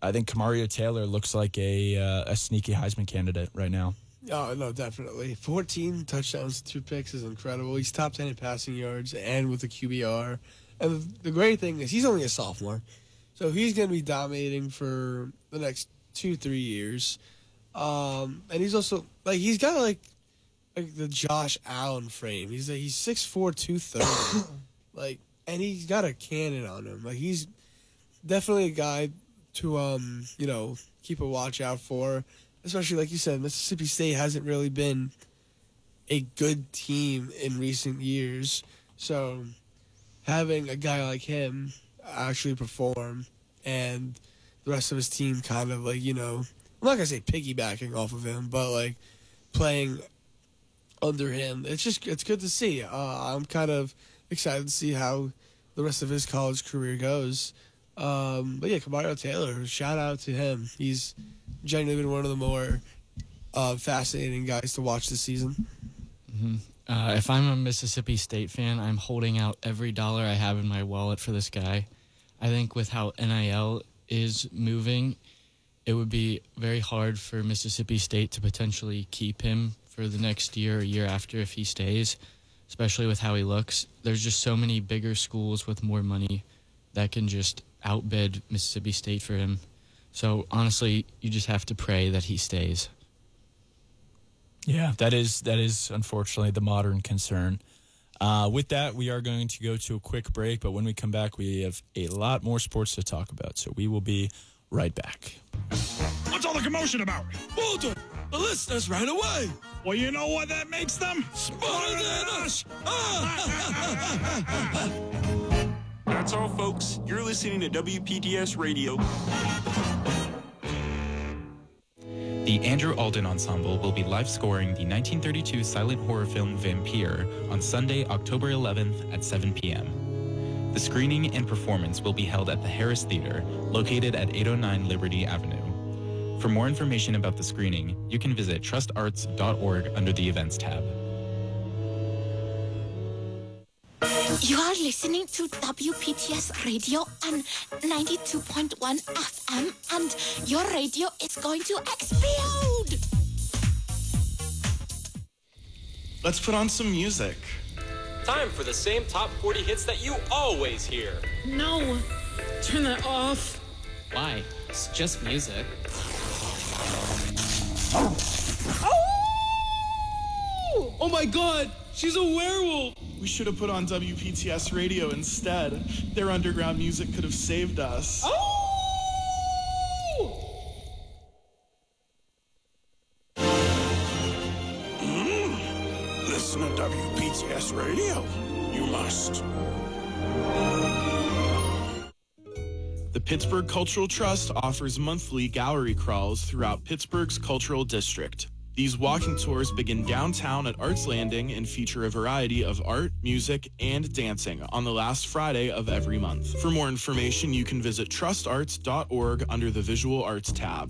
I think Kamario Taylor looks like a sneaky Heisman candidate right now. Oh, no, definitely. 14 touchdowns, 2 picks is incredible. He's top 10 in passing yards and with the QBR. And the great thing is he's only a sophomore. So he's going to be dominating for the next 2-3 years. And he's also, he's got, the Josh Allen frame. He's 6'4", 230. And he's got a cannon on him. He's definitely a guy to, keep a watch out for. Especially, like you said, Mississippi State hasn't really been a good team in recent years. So having a guy like him actually perform and the rest of his team kind of, I'm not going to say piggybacking off of him, but, playing under him, it's good to see. I'm kind of excited to see how the rest of his college career goes. But yeah, Kamario Taylor, shout out to him. He's genuinely been one of the more fascinating guys to watch this season. Mm-hmm. If I'm a Mississippi State fan, I'm holding out every dollar I have in my wallet for this guy. I think with how NIL is moving, it would be very hard for Mississippi State to potentially keep him for the next year or year after if he stays, especially with how he looks. There's just so many bigger schools with more money that can just outbid Mississippi State for him. So honestly, you just have to pray that he stays. Yeah, that is unfortunately the modern concern. With that, we are going to go to a quick break, but when we come back, we have a lot more sports to talk about, so we will be right back. What's all the commotion about? Walter, the listeners ran away. Well, you know what that makes them? Smarter than us. That's all, folks. You're listening to WPTS Radio. The Andrew Alden Ensemble will be live scoring the 1932 silent horror film Vampire on Sunday, October 11th at 7 p.m. The screening and performance will be held at the Harris Theater, located at 809 Liberty Avenue. For more information about the screening, you can visit trustarts.org under the Events tab. You are listening to WPTS Radio on 92.1 FM, and your radio is going to explode! Let's put on some music. Time for the same top 40 hits that you always hear. No! Turn that off. Why? It's just music. Oh my god! She's a werewolf! We should have put on WPTS Radio instead. Their underground music could have saved us. Listen to WPTS Radio. You must. The Pittsburgh Cultural Trust offers monthly gallery crawls throughout Pittsburgh's cultural district. These walking tours begin downtown at Arts Landing and feature a variety of art, music, and dancing on the last Friday of every month. For more information, you can visit trustarts.org under the Visual Arts tab.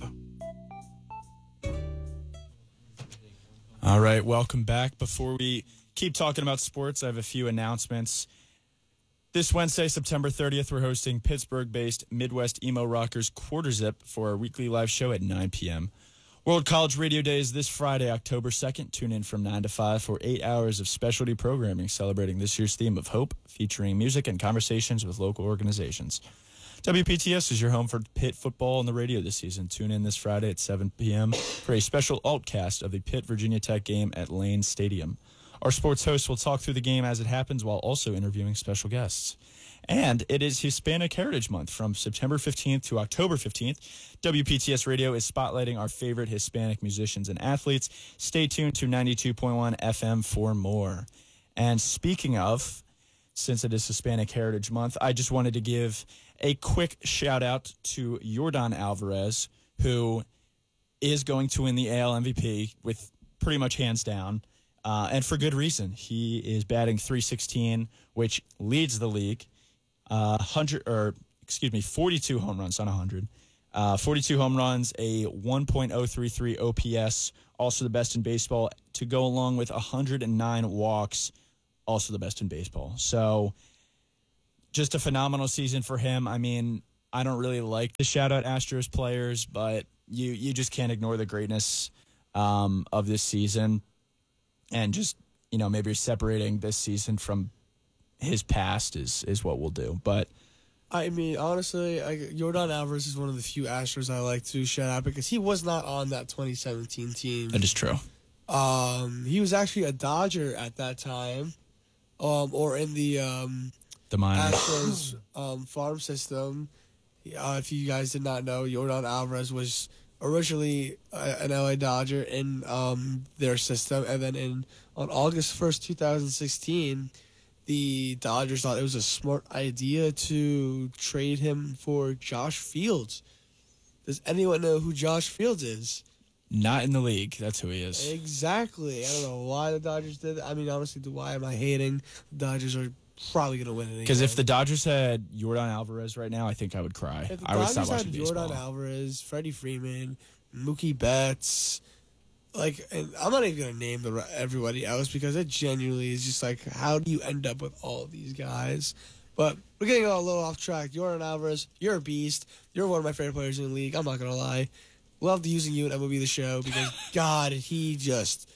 All right, welcome back. Before we keep talking about sports, I have a few announcements. This Wednesday, September 30th, we're hosting Pittsburgh-based Midwest Emo Rockers Quarter Zip for our weekly live show at 9 p.m. World College Radio Day is this Friday, October 2nd. Tune in from 9 to 5 for 8 hours of specialty programming celebrating this year's theme of hope, featuring music and conversations with local organizations. WPTS is your home for Pitt football on the radio this season. Tune in this Friday at 7 p.m. for a special altcast of the Pitt Virginia Tech game at Lane Stadium. Our sports host will talk through the game as it happens while also interviewing special guests. And it is Hispanic Heritage Month from September 15th to October 15th. WPTS Radio is spotlighting our favorite Hispanic musicians and athletes. Stay tuned to 92.1 FM for more. And speaking of, since it is Hispanic Heritage Month, I just wanted to give a quick shout out to Yordan Alvarez, who is going to win the AL MVP with pretty much hands down. And for good reason. He is batting .316, which leads the league. 42 home runs on 100. 42 home runs, a 1.033 OPS, also the best in baseball, to go along with 109 walks, also the best in baseball. So just a phenomenal season for him. I mean, I don't really like to shout out Astros players, but you just can't ignore the greatness of this season, and just maybe separating this season from his past is what we'll do. But I mean, honestly, Yordan Alvarez is one of the few Astros I like to shout out because he was not on that 2017 team. that is true. He was actually a Dodger at that time, or in the minors. Astros farm system. If you guys did not know, Yordan Alvarez was originally an LA Dodger in their system, and then on August 1st, 2016, the Dodgers thought it was a smart idea to trade him for Josh Fields. Does anyone know who Josh Fields is? Not in the league. That's who he is. Exactly. I don't know why the Dodgers did that. I mean, honestly, why am I hating? The Dodgers are probably going to win it. Because if the Dodgers had Yordan Alvarez right now, I think I would cry. If the I would stop Dodgers watching had baseball. Yordan Alvarez, Freddie Freeman, Mookie Betts, and I'm not even going to name everybody else because it genuinely is just like, how do you end up with all of these guys? But we're getting a little off track. Yordan Alvarez, you're a beast. You're one of my favorite players in the league. I'm not going to lie. Loved using you in MLB The Show because, God, he just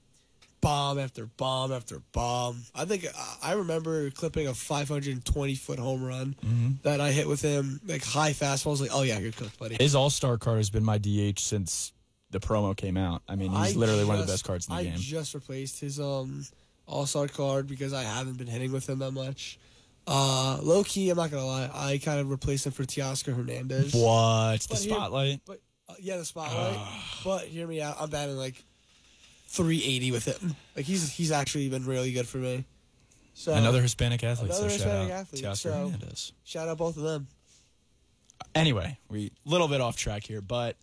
bomb after bomb after bomb. I think I remember clipping a 520-foot home run that I hit with him, like high fastball. I was like, oh, yeah, you're cooked, buddy. His All-Star card has been my DH since the promo came out. I mean, he's literally one of the best cards in the game. I just replaced his All-Star card because I haven't been hitting with him that much. Low-key, I'm not going to lie, I kind of replaced him for Teoscar Hernandez. What? The spotlight? Yeah, the spotlight. But hear me out. I'm batting like 380 with him. Like he's actually been really good for me. So another Hispanic athlete. Another so Hispanic shout out athlete. Teoscar Hernandez. Shout out both of them. Anyway, we a little bit off track here, but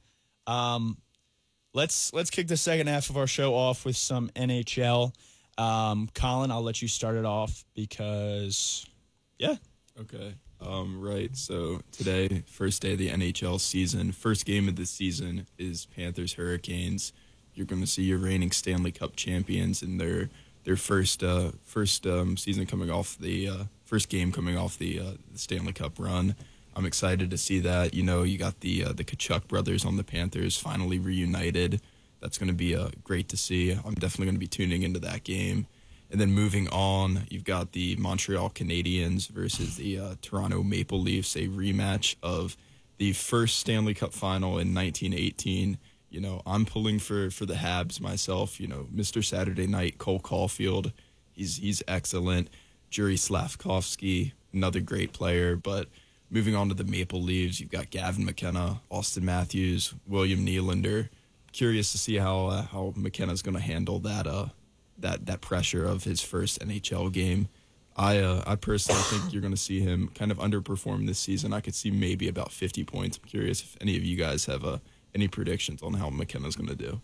let's kick the second half of our show off with some NHL. Colin, I'll let you start it off because, yeah. Okay. Right. So today, first day of the NHL season, first game of the season is Panthers Hurricanes. You're going to see your reigning Stanley Cup champions in their first season coming off the first game coming off the Stanley Cup run. I'm excited to see that. You got the Tkachuk brothers on the Panthers finally reunited. That's going to be great to see. I'm definitely going to be tuning into that game. And then moving on, you've got the Montreal Canadiens versus the Toronto Maple Leafs, a rematch of the first Stanley Cup final in 1918. I'm pulling for the Habs myself. Mr. Saturday Night, Cole Caulfield, he's excellent. Jurij Slafkovsky, another great player. But moving on to the Maple Leafs, you've got Gavin McKenna, Austin Matthews, William Nylander. Curious to see how McKenna's going to handle that pressure of his first NHL game. I personally think you're going to see him kind of underperform this season. I could see maybe about 50 points. I'm curious if any of you guys have any predictions on how McKenna's going to do.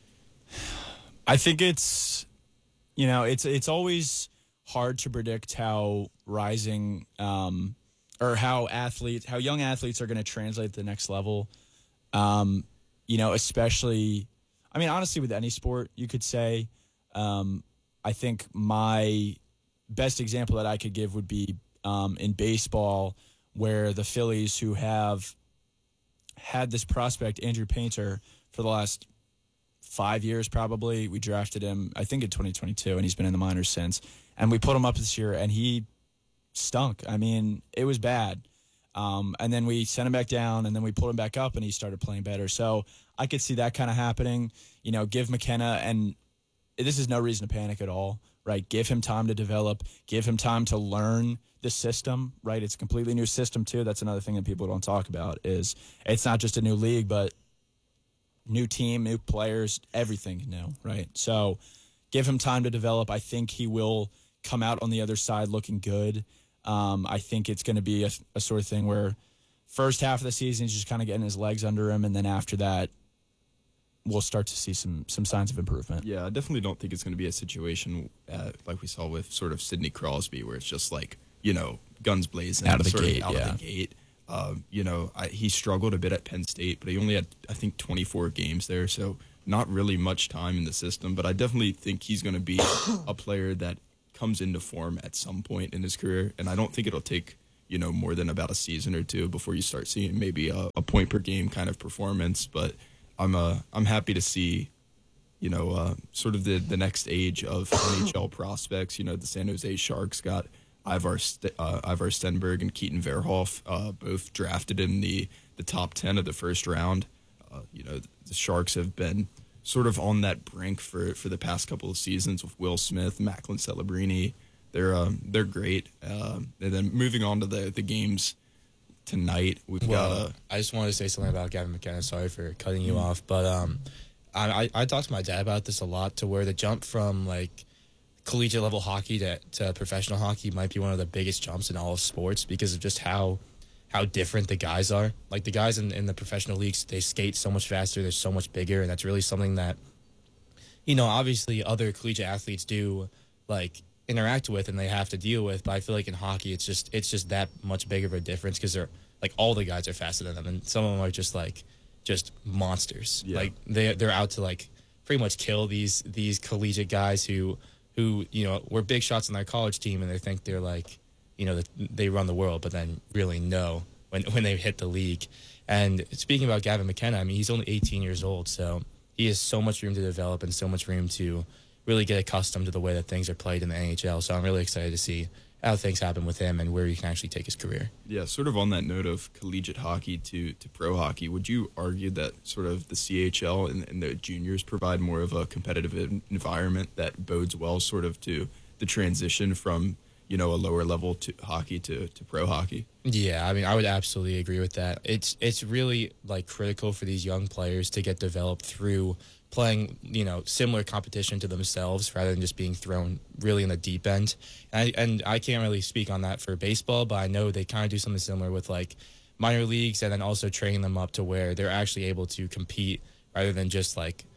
I think it's always hard to predict how rising or how young athletes are going to translate to the next level. Especially, I mean, honestly, with any sport, you could say. I think my best example that I could give would be in baseball, where the Phillies, who have had this prospect, Andrew Painter, for the last 5 years probably. We drafted him, I think, in 2022, and he's been in the minors since. And we put him up this year, and he stunk. I mean, it was bad. And then we sent him back down, and then we pulled him back up, and he started playing better. So I could see that kind of happening. Give McKenna, and this is no reason to panic at all, right? Give him time to develop. Give him time to learn the system, right? It's a completely new system, too. That's another thing that people don't talk about is it's not just a new league, but new team, new players, everything new, right? So give him time to develop. I think he will come out on the other side looking good. I think it's going to be a sort of thing where first half of the season he's just kind of getting his legs under him, and then after that we'll start to see some signs of improvement. Yeah, I definitely don't think it's going to be a situation like we saw with sort of Sidney Crosby, where it's just like, guns blazing out of the gate. He struggled a bit at Penn State, but he only had, I think, 24 games there, so not really much time in the system. But I definitely think he's going to be a player that comes into form at some point in his career, and I don't think it'll take more than about a season or two before you start seeing maybe a point per game kind of performance. But I'm happy to see, sort of the next age of NHL prospects. The San Jose Sharks got Ivar Stenberg and Keaton Verhoff, both drafted in the top 10 of the first round. The Sharks have been sort of on that brink for the past couple of seasons with Will Smith, Macklin Celebrini. They're great. And then moving on to the games tonight, we've got. I just wanted to say something about Gavin McKenna. Sorry for cutting you off, but I talked to my dad about this a lot. To where the jump from like collegiate level hockey to professional hockey might be one of the biggest jumps in all of sports because of just how different the guys are. Like the guys in the professional leagues, they skate so much faster, they're so much bigger, and that's really something that, obviously other collegiate athletes do like interact with and they have to deal with. But I feel like in hockey, it's just that much bigger of a difference because they're like all the guys are faster than them, and some of them are just monsters. Yeah. Like they're out to like pretty much kill these collegiate guys who were big shots on their college team, and they think they're like. They run the world, but then really no when they hit the league. And speaking about Gavin McKenna, I mean, he's only 18 years old, so he has so much room to develop and so much room to really get accustomed to the way that things are played in the NHL. So I'm really excited to see how things happen with him and where he can actually take his career. Yeah, sort of on that note of collegiate hockey to pro hockey, would you argue that sort of the CHL and the juniors provide more of a competitive environment that bodes well sort of to the transition from a lower level to hockey to pro hockey? Yeah, I mean, I would absolutely agree with that. It's really like critical for these young players to get developed through playing, similar competition to themselves rather than just being thrown really in the deep end. And I can't really speak on that for baseball, but I know they kind of do something similar with like minor leagues and then also training them up to where they're actually able to compete rather than just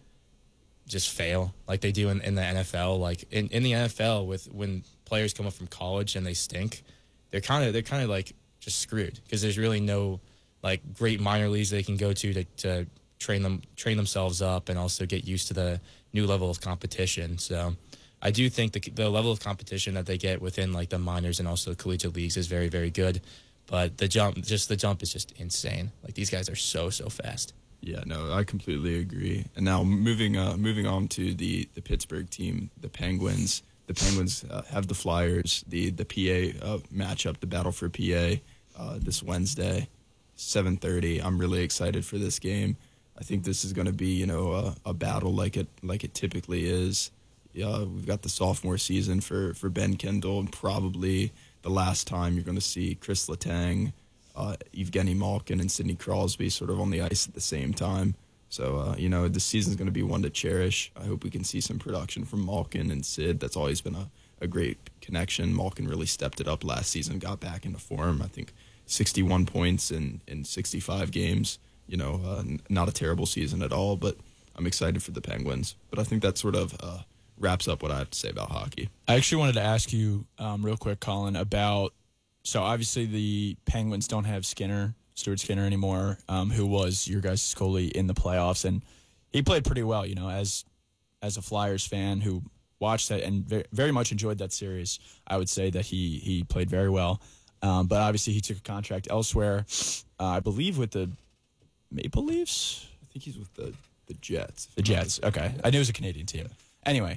fail like they do in the NFL. Like in the NFL when players come up from college and they stink, they're kind of like just screwed because there's really no like great minor leagues they can go to train themselves up and also get used to the new level of competition. So I do think the level of competition that they get within like the minors and also the collegiate leagues is very, very good. But the jump is just insane. Like these guys are so fast. Yeah, no, I completely agree. And now moving on to the Pittsburgh team, the Penguins. The Penguins have the Flyers, the PA matchup, the battle for PA, this Wednesday, 7:30. I'm really excited for this game. I think this is going to be a battle like it typically is. We've got the sophomore season for Ben Kendall, and probably the last time you're going to see Chris Letang, Evgeny Malkin, and Sidney Crosby sort of on the ice at the same time. So, this season's going to be one to cherish. I hope we can see some production from Malkin and Sid. That's always been a great connection. Malkin really stepped it up last season, got back into form. I think 61 points in 65 games. Not a terrible season at all, but I'm excited for the Penguins. But I think that sort of wraps up what I have to say about hockey. I actually wanted to ask you real quick, Colin, about so obviously the Penguins don't have Stuart Skinner anymore, who was your guys' goalie in the playoffs, and he played pretty well. As a Flyers fan who watched that and very much enjoyed that series, I would say that he played very well. But obviously he took a contract elsewhere, I believe with the Maple Leafs. I think he's with the Jets. The Jets. Okay, I knew it was a Canadian team. Anyway,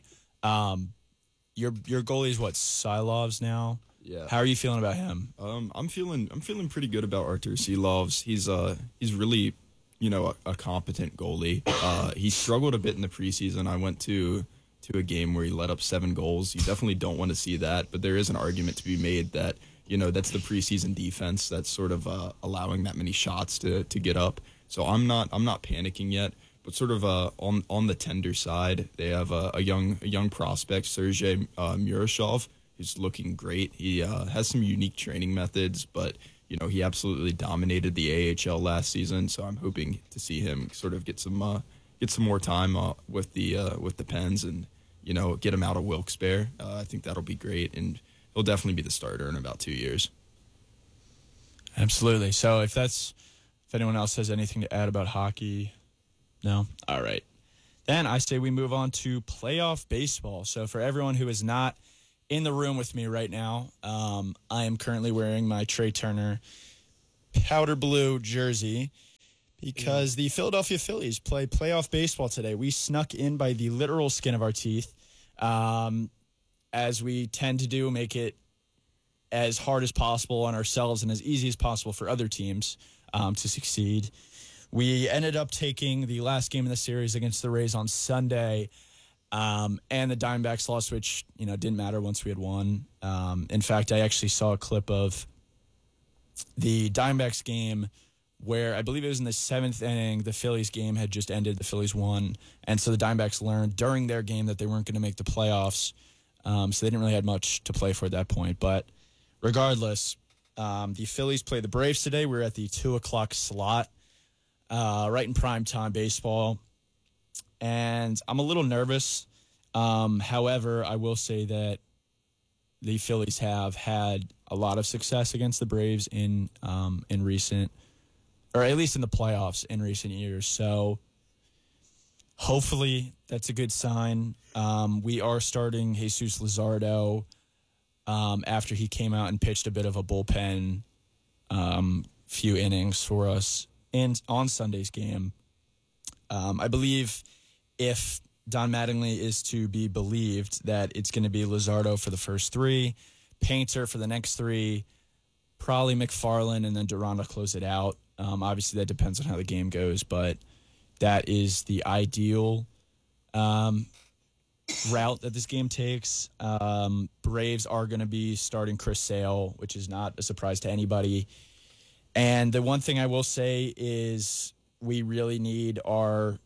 your goalie is what, Silovs now? Yeah. How are you feeling about him? I'm feeling pretty good about Artur Silovs. He's really, a competent goalie. He struggled a bit in the preseason. I went to a game where he let up 7 goals. You definitely don't want to see that, but there is an argument to be made that, that's the preseason defense that's sort of allowing that many shots to get up. So I'm not panicking yet, but sort of on the tender side, they have a young prospect, Sergei Murashov, who's looking great. He has some unique training methods, but he absolutely dominated the AHL last season. So I'm hoping to see him sort of get some more time with the Pens and get him out of Wilkes-Barre. I think that'll be great, and he'll definitely be the starter in about 2 years. Absolutely. So if anyone else has anything to add about hockey, no? All right. Then I say we move on to playoff baseball. So for everyone who is not in the room with me right now. I am currently wearing my Trey Turner powder blue jersey because the Philadelphia Phillies play playoff baseball today. We snuck in by the literal skin of our teeth, as we tend to do, make it as hard as possible on ourselves and as easy as possible for other teams to succeed. We ended up taking the last game of the series against the Rays on Sunday, and the Diamondbacks lost, which didn't matter once we had won. In fact, I actually saw a clip of the Diamondbacks game where I believe it was in the 7th inning. The Phillies game had just ended. The Phillies won, and so the Diamondbacks learned during their game that they weren't going to make the playoffs, so they didn't really have much to play for at that point. But regardless, the Phillies play the Braves today. We're at the 2:00 slot, right in prime time baseball, and I'm a little nervous. However, I will say that the Phillies have had a lot of success against the Braves in recent, or at least in the playoffs in recent years. So hopefully that's a good sign. We are starting Jesus Luzardo after he came out and pitched a bit of a bullpen few innings for us on Sunday's game. I believe if Don Mattingly is to be believed, that it's going to be Luzardo for the first 3, Painter for the next 3, probably McFarland, and then Duran to close it out. Obviously, that depends on how the game goes, but that is the ideal route that this game takes. Braves are going to be starting Chris Sale, which is not a surprise to anybody. And the one thing I will say is we really need our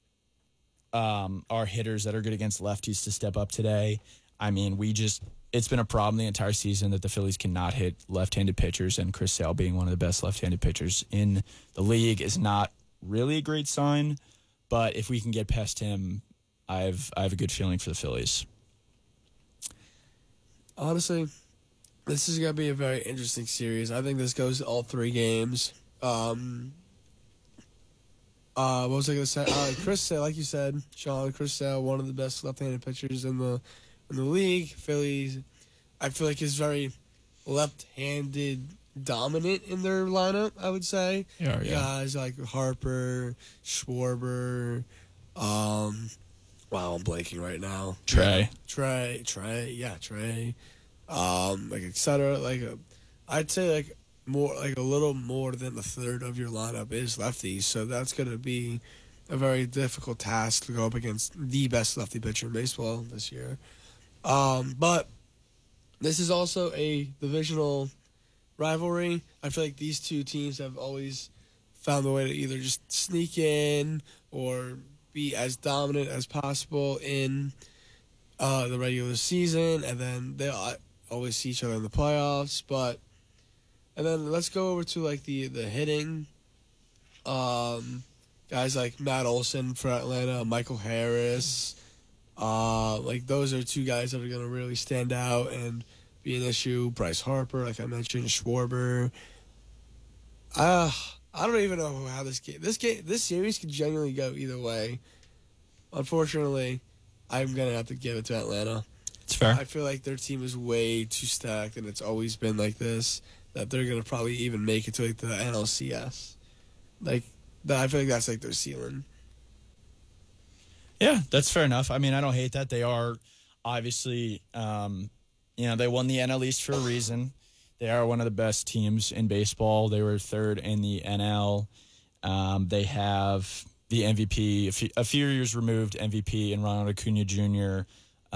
hitters that are good against lefties to step up today. I mean, it's been a problem the entire season that the Phillies cannot hit left-handed pitchers, and Chris Sale being one of the best left-handed pitchers in the league is not really a great sign. But if we can get past him, I have a good feeling for the Phillies. Honestly, this is going to be a very interesting series. I think this goes all 3 games. What was I going to say? Chris Sale, like you said, Sean, Chris Sale, one of the best left-handed pitchers in the league. Phillies, I feel like, is very left-handed dominant in their lineup, I would say. Yeah. Guys like Harper, Schwarber, wow, I'm blanking right now. Trey. Trey, like et cetera. I'd say a little more than a third of your lineup is lefties, so that's going to be a very difficult task to go up against the best lefty pitcher in baseball this year. But this is also a divisional rivalry. I feel like these two teams have always found a way to either just sneak in or be as dominant as possible in the regular season, and then they always see each other in the playoffs. And then let's go over to the hitting. Guys like Matt Olson for Atlanta, Michael Harris. Those are 2 guys that are going to really stand out and be an issue. Bryce Harper, like I mentioned, Schwarber. I don't even know how this series could genuinely go either way. Unfortunately, I'm going to have to give it to Atlanta. It's fair. I feel like their team is way too stacked, and it's always been like this, that they're going to probably even make it to the NLCS. I feel like that's their ceiling. Yeah, that's fair enough. I mean, I don't hate that. They are obviously, they won the NL East for a reason. They are one of the best teams in baseball. They were 3rd in the NL. They have the MVP, a few years removed MVP in Ronald Acuna Jr.,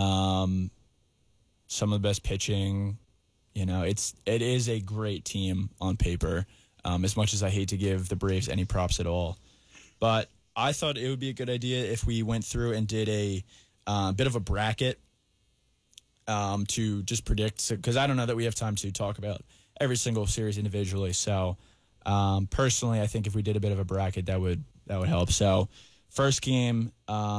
some of the best pitching. It is a great team on paper, as much as I hate to give the Braves any props at all. But I thought it would be a good idea if we went through and did a bit of a bracket to just predict, because I don't know that we have time to talk about every single series individually. So personally, I think if we did a bit of a bracket, that would help. So first game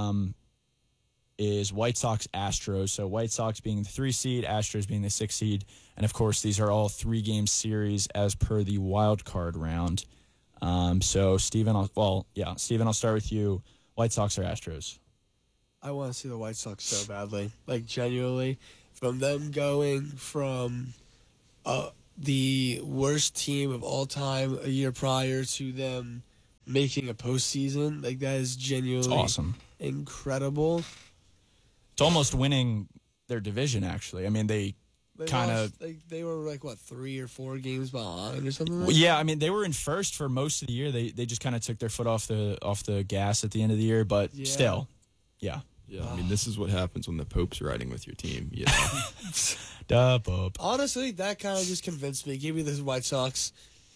is White Sox-Astros. So White Sox being the 3 seed, Astros being the 6 seed. And, of course, these are all 3-game series as per the wild card round. So, Steven, Steven, I'll start with you. White Sox or Astros? I want to see the White Sox so badly. Genuinely. from them going from the worst team of all time a year prior to them making a postseason. Like, that is genuinely It's awesome. Incredible. It's almost winning their division, actually. I mean, they kind of... They were like, what, 3 or 4 games behind or something like Yeah, I mean, they were in first for most of the year. They just kind of took their foot off the gas at the end of the year, but still, yeah. Yeah, I mean, this is what happens when the Pope's riding with your team. Yeah. Duh, Pope. Honestly, that kind of just convinced me. Give me the White Sox.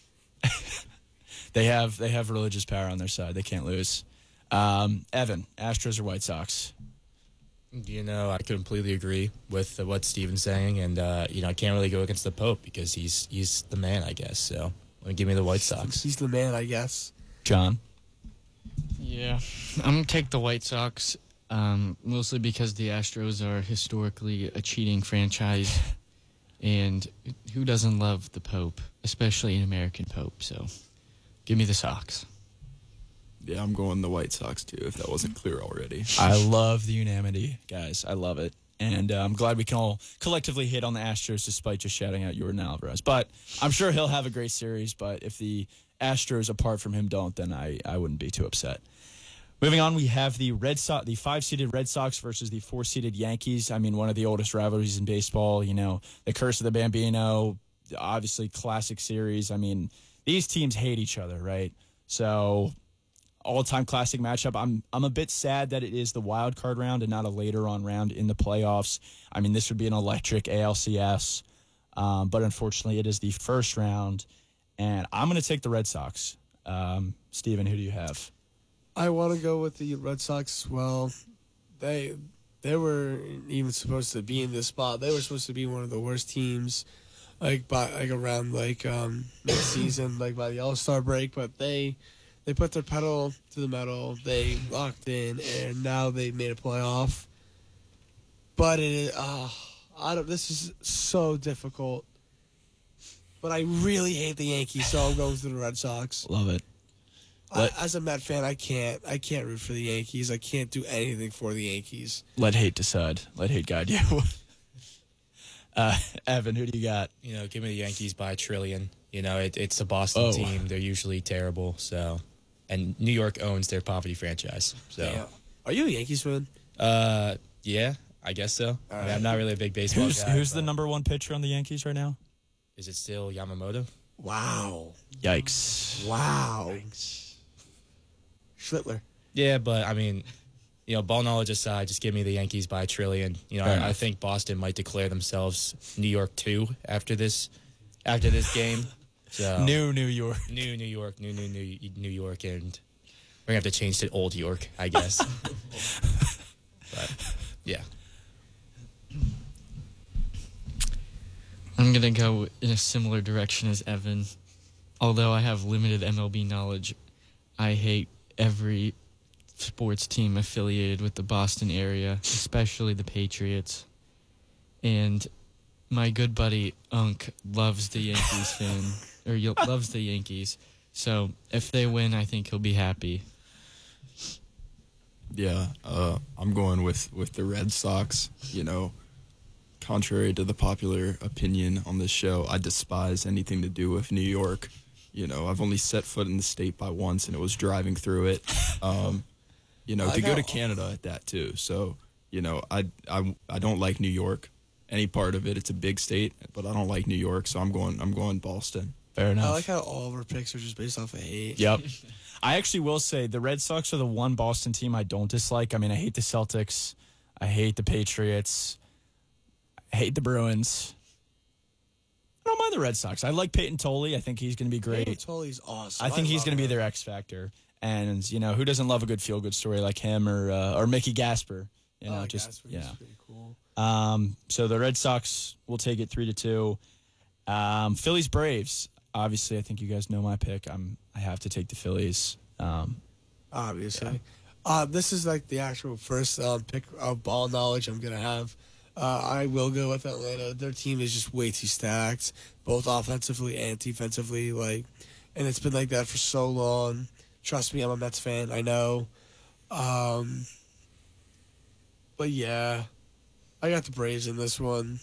They have religious power on their side. They can't lose. Evan, Astros or White Sox? I completely agree with what Steven's saying, and I can't really go against the Pope because he's the man, I guess. So, give me the White Sox. He's the man, I guess. John? Yeah, I'm gonna take the White Sox, mostly because the Astros are historically a cheating franchise, and who doesn't love the Pope, especially an American Pope? So, give me the Sox. Yeah, I'm going the White Sox, too, if that wasn't clear already. I love the unanimity, guys. I love it. And I'm glad we can all collectively hit on the Astros despite just shouting out Yordan Alvarez. But I'm sure he'll have a great series. But if the Astros, apart from him, don't, then I wouldn't be too upset. Moving on, we have the 5-seeded Red Sox versus the 4-seeded Yankees. I mean, one of the oldest rivalries in baseball. The Curse of the Bambino, obviously classic series. I mean, these teams hate each other, right? So... all-time classic matchup. I'm a bit sad that it is the wild card round and not a later on round in the playoffs. I mean, this would be an electric ALCS, but unfortunately, it is the first round, and I'm going to take the Red Sox. Steven, who do you have? I want to go with the Red Sox as well. They were even supposed to be in this spot. They were supposed to be one of the worst teams, around mid-season, by the All-Star break, but they put their pedal to the metal. They locked in, and now they've made a playoff. But this is so difficult. But I really hate the Yankees, so I'm going to the Red Sox. Love it. As a Met fan, I can't root for the Yankees. I can't do anything for the Yankees. Let hate decide. Let hate guide you. Evan, who do you got? Give me the Yankees by a trillion. It's a Boston team. They're usually terrible, so... And New York owns their poverty franchise. So, yeah. Are you a Yankees fan? Yeah, I guess so. I mean, I'm not really a big baseball guy. Who's the number one pitcher on the Yankees right now? Is it still Yamamoto? Wow. Yikes. Wow. Yikes. Schlittler. Yeah, but I mean, ball knowledge aside, just give me the Yankees by a trillion. I think Boston might declare themselves New York 2 after this game. So, New York, and we're gonna have to change to Old York, I guess. But yeah, I'm gonna go in a similar direction as Evan. Although I have limited MLB knowledge, I hate every sports team affiliated with the Boston area, especially the Patriots. And my good buddy Unk loves the Yankees loves the Yankees. So if they win, I think he'll be happy. Yeah, I'm going with the Red Sox. Contrary to the popular opinion on this show, I despise anything to do with New York. I've only set foot in the state by once, and it was driving through it. To go to Canada at that too. So, I don't like New York. Any part of it, it's a big state, but I don't like New York, so I'm going Boston. Fair enough. I like how all of our picks are just based off of hate. Yep. I actually will say the Red Sox are the one Boston team I don't dislike. I mean, I hate the Celtics. I hate the Patriots. I hate the Bruins. I don't mind the Red Sox. I like Peyton Tolley. I think he's going to be great. Peyton Tolley's awesome. I think he's going to be their X factor. And, who doesn't love a good feel-good story like him or Mickey Gasper? Gasper's pretty cool. So the Red Sox will take it 3-2. Phillies Braves. Obviously, I think you guys know my pick. I have to take the Phillies. Obviously. Yeah. This is like the actual first pick of ball knowledge I'm going to have. I will go with Atlanta. Their team is just way too stacked, both offensively and defensively. And it's been like that for so long. Trust me, I'm a Mets fan. I know. But yeah, I got the Braves in this one.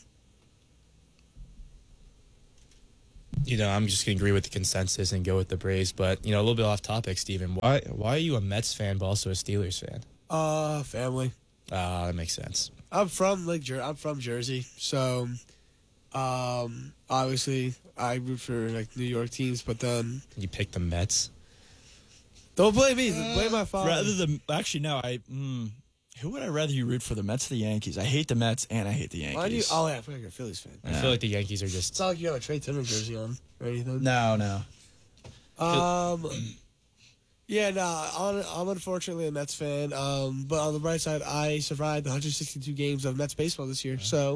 I'm just going to agree with the consensus and go with the Braves. But, a little bit off topic, Steven. Why are you a Mets fan but also a Steelers fan? Family. That makes sense. I'm from Jersey, so obviously I root for New York teams. But then you pick the Mets. Don't blame me. Blame my father. Who would I rather you root for, the Mets or the Yankees? I hate the Mets and I hate the Yankees. Why do you? Oh yeah, I feel like you're a Phillies fan. I feel like the Yankees are just. It's not like you have a Trey Turner jersey on or anything. No. Yeah, I'm unfortunately a Mets fan. But on the bright side, I survived 162 games of Mets baseball this year. So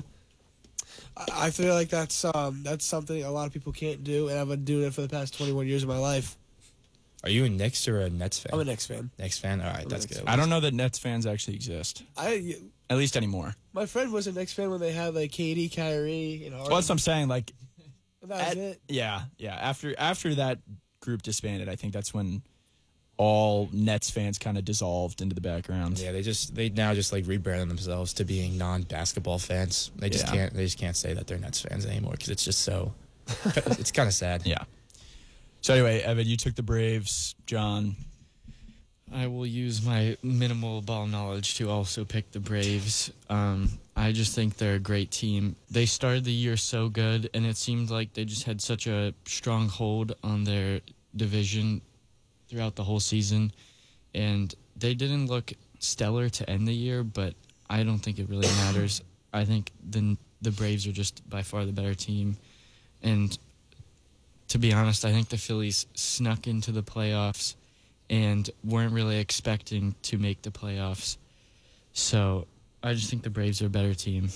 I feel like that's something a lot of people can't do, and I've been doing it for the past 21 years of my life. Are you a Knicks or a Nets fan? I'm a Knicks fan. Knicks fan? All right, that's good. I don't know that Nets fans actually exist. At least anymore. My friend was a Knicks fan when they had KD, Kyrie, and Harden. Well, that's what I'm saying. That was it. Yeah. After that group disbanded, I think that's when all Nets fans kind of dissolved into the background. Yeah, they now just rebranded themselves to being non-basketball fans. They just can't say that they're Nets fans anymore because it's just so. It's kind of sad. Yeah. So anyway, Evan, you took the Braves. John, I will use my minimal ball knowledge to also pick the Braves. I just think they're a great team. They started the year so good, and it seemed like they just had such a strong hold on their division throughout the whole season. And they didn't look stellar to end the year, but I don't think it really matters. I think the Braves are just by far the better team. And to be honest, I think the Phillies snuck into the playoffs and weren't really expecting to make the playoffs. So I just think the Braves are a better team.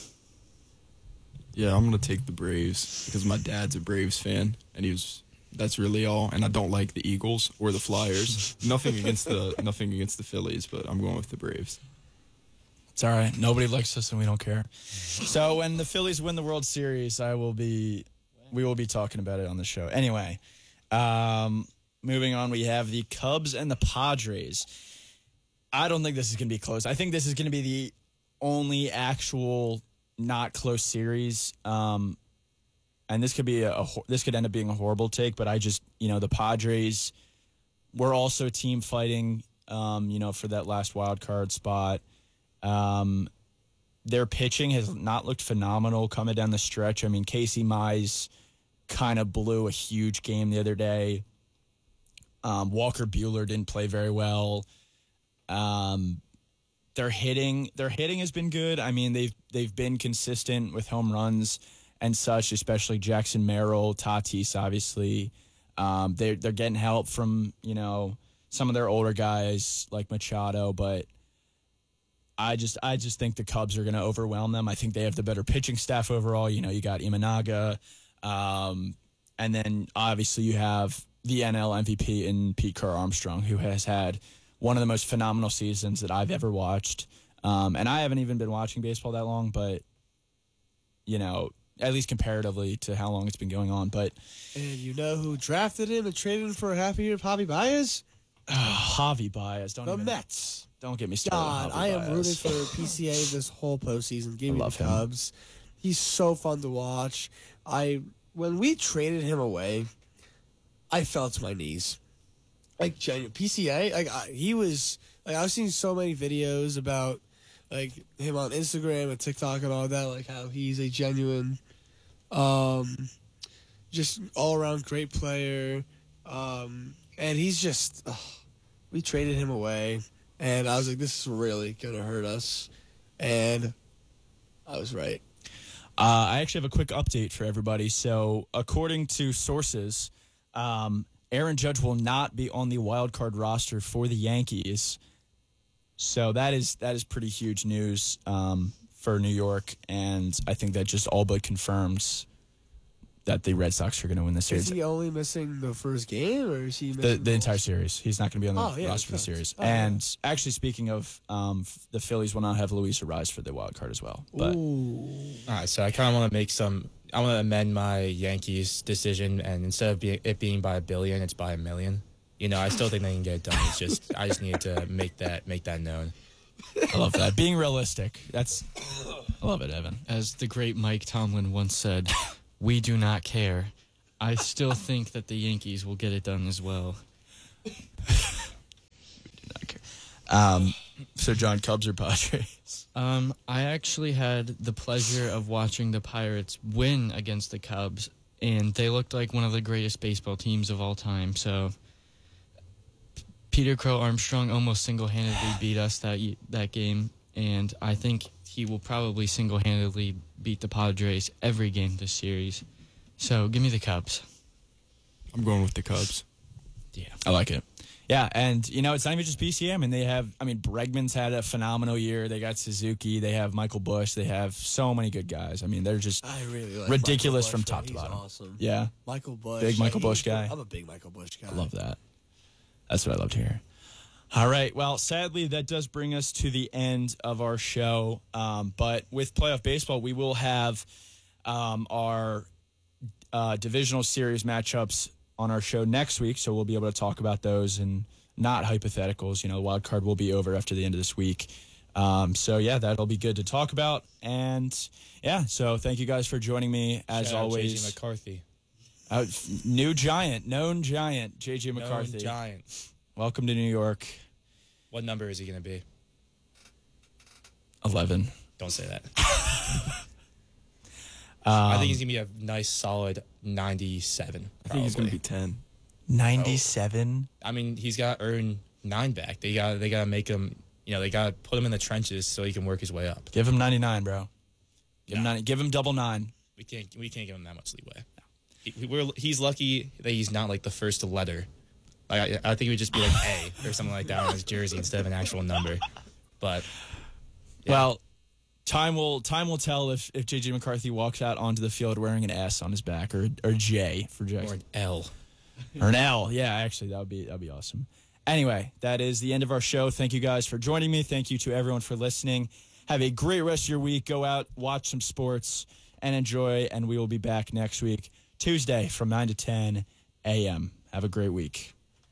Yeah, I'm going to take the Braves because my dad's a Braves fan, and that's really all. And I don't like the Eagles or the Flyers. nothing against the Phillies, but I'm going with the Braves. It's all right. Nobody likes us, and we don't care. So when the Phillies win the World Series, we will be talking about it on the show. Anyway, moving on, we have the Cubs and the Padres. I don't think this is going to be close. I think this is going to be the only actual not close series. And this could be this could end up being a horrible take, but I just, the Padres were also team fighting, for that last wild card spot. Their pitching has not looked phenomenal coming down the stretch. I mean, Casey Mize kind of blew a huge game the other day. Walker Buehler didn't play very well. Their hitting has been good. I mean, they've been consistent with home runs and such, especially Jackson Merrill, Tatis, obviously. They're getting help from, some of their older guys like Machado, but I just think the Cubs are going to overwhelm them. I think they have the better pitching staff overall. You got Imanaga, and then obviously you have the NL MVP in Pete Carr Armstrong, who has had one of the most phenomenal seasons that I've ever watched. And I haven't even been watching baseball that long, but at least comparatively to how long it's been going on. But and you know who drafted him and traded him for a half a year? Javi Baez. Javi Baez. Mets. Don't get me started. God, I am rooting for PCA this whole postseason. Give me the Cubs. He's so fun to watch. When we traded him away, I fell to my knees. Genuine PCA. He was. I've seen so many videos about him on Instagram and TikTok and all that. How he's a genuine, just all around great player. And he's just. We traded him away. And I was like, this is really going to hurt us. And I was right. I actually have a quick update for everybody. So, according to sources, Aaron Judge will not be on the wild card roster for the Yankees. So that is pretty huge news for New York. And I think that just all but confirms that the Red Sox are going to win the series. Is he only missing the first game, or is he missing the entire series? He's not going to be on the roster for the series. Actually, speaking of, the Phillies will not have Luis Ariz for the wild card as well. But. All right, so I kind of want to I want to amend my Yankees decision, and instead of it being by $1 billion, it's by $1 million. I still think they can get it done. It's just I just needed to make that known. I love that. Being realistic. I love it, Evan. As the great Mike Tomlin once said, we do not care. I still think that the Yankees will get it done as well. We do not care. So, John, Cubs or Padres? I actually had the pleasure of watching the Pirates win against the Cubs, and they looked like one of the greatest baseball teams of all time. So, Peter Crow Armstrong almost single-handedly beat us that game, and I think he will probably single-handedly beat the Padres every game this series. So, give me the Cubs. I'm going with the Cubs. Yeah, I like it. Yeah, and, it's not even just BCM. And Bregman's had a phenomenal year. They got Suzuki. They have Michael Busch. They have so many good guys. They're just ridiculous from top to bottom. Awesome. Yeah. Michael Busch. Big Michael Busch guy. I'm a big Michael Busch guy. I love that. That's what I love to hear. All right. Well, sadly, that does bring us to the end of our show. But with playoff baseball, we will have our divisional series matchups on our show next week, so we'll be able to talk about those and not hypotheticals. The wild card will be over after the end of this week. That'll be good to talk about. And, so thank you guys for joining me, as always. J.J. McCarthy. Known giant, J.J. McCarthy. Known giant. Welcome to New York. What number is he going to be? 11. Don't say that. I think he's going to be a nice, solid 97. I think he's going to be 10. 97? He's got to earn 9 back. They got to make him, they got to put him in the trenches so he can work his way up. Give him 99, bro. Give him double 9. We can't give him that much leeway. He's lucky that he's not like the first letter. I think it would just be like A or something like that on his jersey instead of an actual number. But well, time will tell if J.J. McCarthy walks out onto the field wearing an S on his back or J for Jackson. Or an L. Or an L. Yeah, actually that'd be awesome. Anyway, that is the end of our show. Thank you guys for joining me. Thank you to everyone for listening. Have a great rest of your week. Go out, watch some sports, and enjoy. And we will be back next week, Tuesday from 9 to 10 a.m. Have a great week.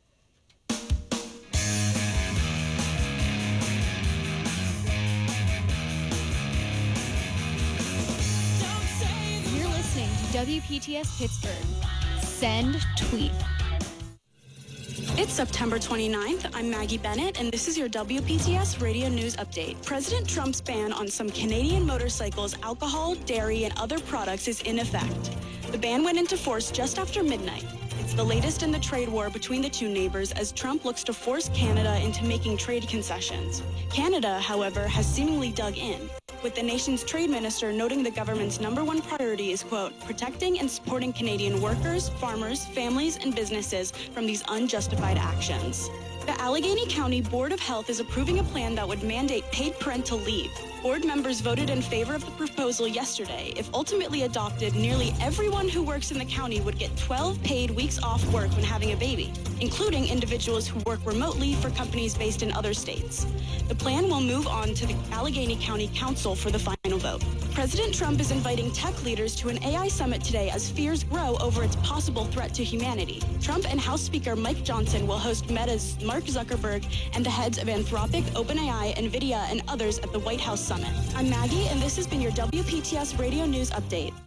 You're listening to WPTS Pittsburgh. Send tweet. It's September 29th. I'm Maggie Bennett, and this is your WPTS Radio News Update. President Trump's ban on some Canadian motorcycles, alcohol, dairy, and other products is in effect. The ban went into force just after midnight. It's the latest in the trade war between the two neighbors as Trump looks to force Canada into making trade concessions. Canada, however, has seemingly dug in, with the nation's trade minister noting the government's #1 priority is, quote, protecting and supporting Canadian workers, farmers, families, and businesses from these unjustified actions. The Allegheny County Board of Health is approving a plan that would mandate paid parental leave. Board members voted in favor of the proposal yesterday. If ultimately adopted, nearly everyone who works in the county would get 12 paid weeks off work when having a baby, including individuals who work remotely for companies based in other states. The plan will move on to the Allegheny County Council for the final vote. President Trump is inviting tech leaders to an AI summit today as fears grow over its possible threat to humanity. Trump and House Speaker Mike Johnson will host Meta's Mark Zuckerberg and the heads of Anthropic, OpenAI, NVIDIA, and others at the White House Summit. I'm Maggie, and this has been your WPTS Radio News Update.